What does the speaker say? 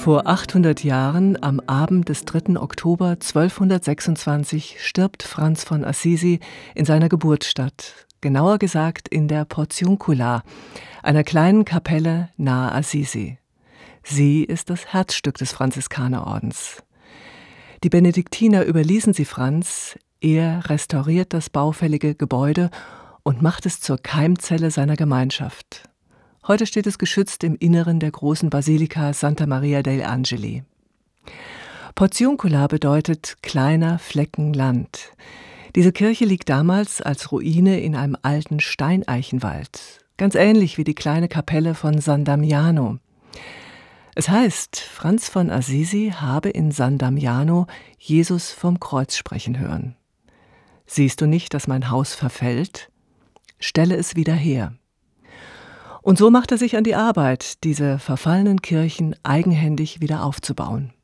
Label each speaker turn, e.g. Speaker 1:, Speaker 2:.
Speaker 1: Vor 800 Jahren, am Abend des 3. Oktober 1226, stirbt Franz von Assisi in seiner Geburtsstadt, genauer gesagt in der Portiuncula, einer kleinen Kapelle nahe Assisi. Sie ist das Herzstück des Franziskanerordens. Die Benediktiner überließen sie Franz, er restauriert das baufällige Gebäude und macht es zur Keimzelle seiner Gemeinschaft. Heute steht es geschützt im Inneren der großen Basilika Santa Maria degli Angeli. Portiuncula bedeutet kleiner Flecken Land. Diese Kirche liegt damals als Ruine in einem alten Steineichenwald, ganz ähnlich wie die kleine Kapelle von San Damiano. Es heißt, Franz von Assisi habe in San Damiano Jesus vom Kreuz sprechen hören. Siehst du nicht, dass mein Haus verfällt? Stelle es wieder her. Und so macht er sich an die Arbeit, diese verfallenen Kirchen eigenhändig wieder aufzubauen.